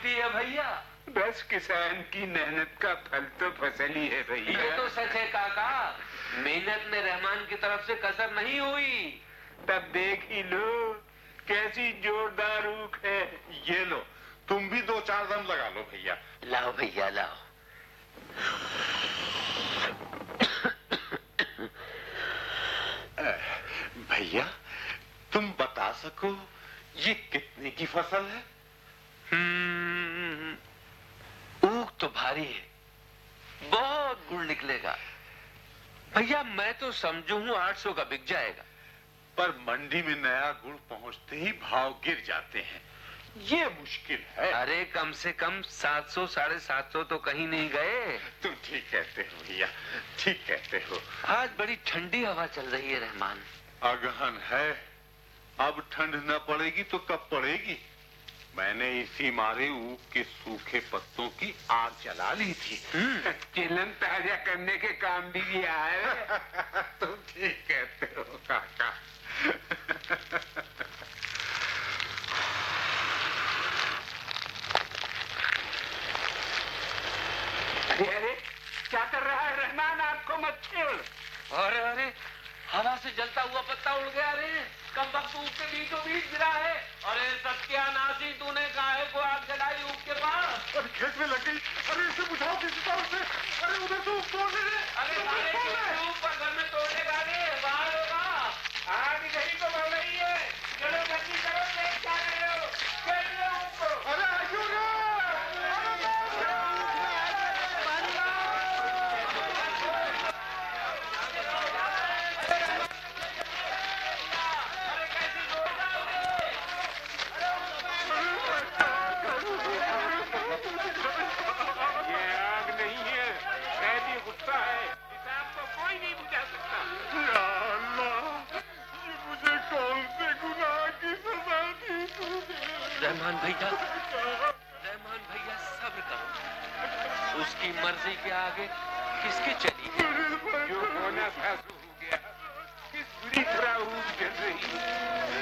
मिलती है भैया। बस किसान की मेहनत का फल तो फसल ही है भैया। ये तो सच है काका, मेहनत में रहमान की तरफ से कसर नहीं हुई। तब देख ही लो कैसी जोरदार ऊख है। ये लो, तुम भी 2-4 दम लगा लो भैया। लाओ भैया लाओ। भैया तुम बता सको ये कितने की फसल है? ऊख तो भारी है, बहुत गुड़ निकलेगा भैया। मैं तो समझू हूँ 800 का बिक जाएगा। पर मंडी में नया गुड़ पहुंचते ही भाव गिर जाते हैं, ये मुश्किल है। अरे कम से कम 700 750 तो कहीं नहीं गए। तुम ठीक कहते हो भैया, ठीक कहते हो। आज बड़ी ठंडी हवा चल रही है रहमान। अगहन है, अब ठंड न पड़ेगी तो कब पड़ेगी। मैंने इसी मारे ऊख के सूखे पत्तों की आग जला ली थी। चिलन ताजा करने के काम भी किया है। तुम ठीक कहते हो काका। अरे क्या कर रहा है रहमान, आपको मत छेड़। अरे अरे हवा से जलता हुआ पत्ता उड़ गया रे। कम वक्त ऊख के बीचों बीच गिरा है। अरे सत्यानाशी, तूने काहे को आग जलाई ऊख के पास? अरे खेत में लग गई। अरे इसे बुझाओ किसी तरह से। अरे उधर से ऊख तोड़ने दे। अरे ऊपर घर में तोड़ने का नहीं, बाहर होगा। आग यही तो बढ़ रही है। चलो जल्दी करो, देख क्या रहे हो। खेत में ऊख को। अरे आइयो रे। रहमान भैया सब्र करो। उसकी मर्जी के आगे किसकी चली है? जो होना था सो हो गया। किस बुरी तरह ऊख जल रही है।